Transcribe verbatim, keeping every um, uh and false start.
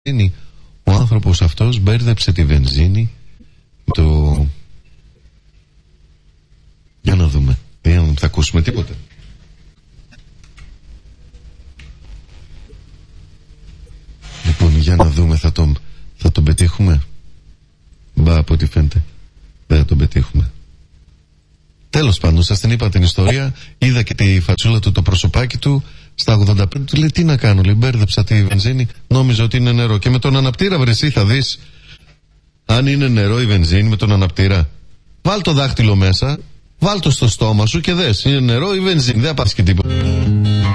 Ο άνθρωπος αυτός μπέρδεψε τη βενζίνη. Το... Για να δούμε. Δεν θα ακούσουμε τίποτα. Λοιπόν, για να δούμε. Θα τον, θα τον πετύχουμε. Μπα, από ό,τι φαίνεται δεν θα τον πετύχουμε. Τέλος πάντων, σας την είπα την ιστορία. Είδα και τη φατσούλα του, το προσωπάκι του. Στα ογδόντα πέντε του λέει: τι να κάνω, λέει, μπέρδεψα τη βενζίνη. Νόμιζα ότι είναι νερό. Και με τον αναπτήρα, βρε, εσύ θα δεις αν είναι νερό η βενζίνη με τον αναπτήρα. Βάλ το δάχτυλο μέσα, βάλ το στο στόμα σου και δες. Είναι νερό ή βενζίνη. Δεν θα πάρεις και τίποτα.